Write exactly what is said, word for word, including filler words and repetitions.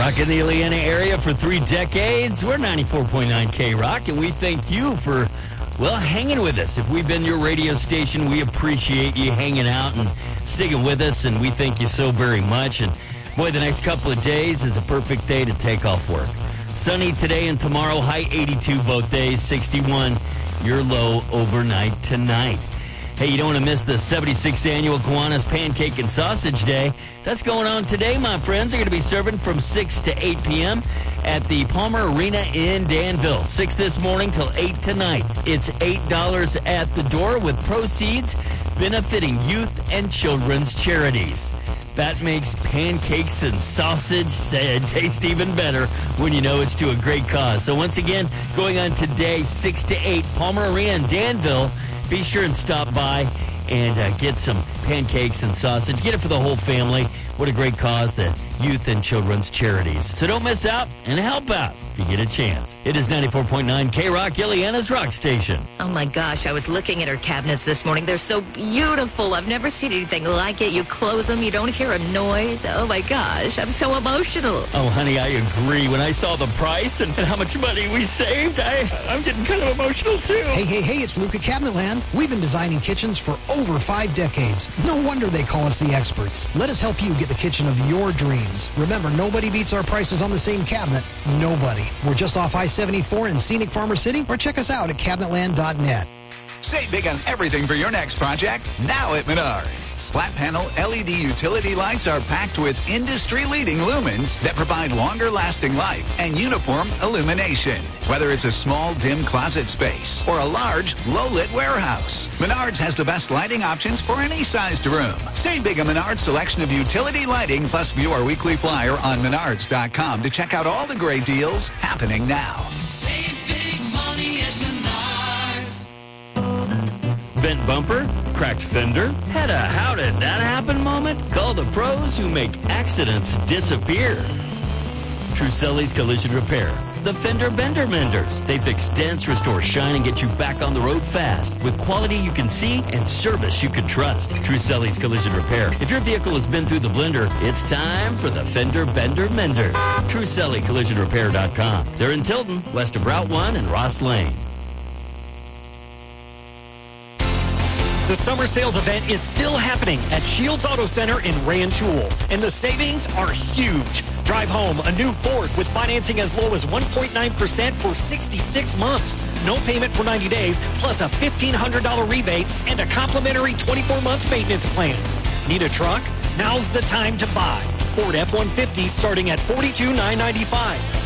Rocking the Ileana area for three decades. We're ninety-four point nine K-Rock, and we thank you for, well, hanging with us. If we've been your radio station, we appreciate you hanging out and sticking with us, and we thank you so very much. And, boy, the next couple of days is a perfect day to take off work. Sunny today and tomorrow, high eighty-two both days, sixty-one your low overnight tonight. Hey, you don't want to miss the seventy-sixth Annual Kiwanis Pancake and Sausage Day. That's going on today, my friends. They're going to be serving from six to eight p.m. at the Palmer Arena in Danville. six this morning till eight tonight. It's eight dollars at the door with proceeds benefiting youth and children's charities. That makes pancakes and sausage taste even better when you know it's to a great cause. So once again, going on today, six to eight, Palmer Arena in Danville. Be sure and stop by and uh, get some pancakes and sausage. Get it for the whole family. What a great cause, the Youth and Children's Charities. So don't miss out and help out if you get a chance. It is ninety-four point nine K-Rock, Ileana's rock station. Oh, my gosh. I was looking at her cabinets this morning. They're so beautiful. I've never seen anything like it. You close them, you don't hear a noise. Oh, my gosh. I'm so emotional. Oh, honey, I agree. When I saw the price and, and how much money we saved, I, I'm getting kind of emotional, too. Hey, hey, hey, it's Luca Cabinetland. We've been designing kitchens for over five decades. No wonder they call us the experts. Let us help you get the kitchen of your dreams. Remember, nobody beats our prices on the same cabinet. Nobody. We're just off I seventy-four in scenic Farmer City, or check us out at cabinetland dot net. Save big on everything for your next project, now at Menards. Flat panel L E D utility lights are packed with industry-leading lumens that provide longer-lasting life and uniform illumination. Whether it's a small, dim closet space or a large, low-lit warehouse, Menards has the best lighting options for any sized room. Save big on Menards' selection of utility lighting, plus view our weekly flyer on menards dot com to check out all the great deals happening now. Save big money at Menards. Bent bumper? Cracked fender? Had a how did that happen moment? Call the pros who make accidents disappear. Truselli's Collision Repair. The Fender Bender Menders. They fix dents, restore shine, and get you back on the road fast with quality you can see and service you can trust. Truselli's Collision Repair. If your vehicle has been through the blender, it's time for the Fender Bender Menders. Truselli Collision Repair dot com. They're in Tilton, west of Route one and Ross Lane. The summer sales event is still happening at Shields Auto Center in Rantoul, and the savings are huge. Drive home a new Ford with financing as low as one point nine percent for sixty-six months. No payment for ninety days, plus a fifteen hundred dollars rebate and a complimentary twenty-four month maintenance plan. Need a truck? Now's the time to buy. Ford F one fifty starting at forty-two thousand nine hundred ninety-five dollars.